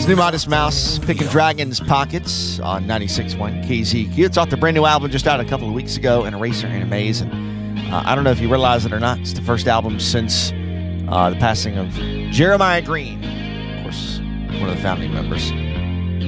It's New Modest Mouse, Picking Dragons Pockets on 96.1 KZQ. It's off the brand new album just out a couple of weeks ago, An Eraser and a Maze. And I don't know if you realize it or not, it's the first album since the passing of Jeremiah Green, of course, one of the founding members.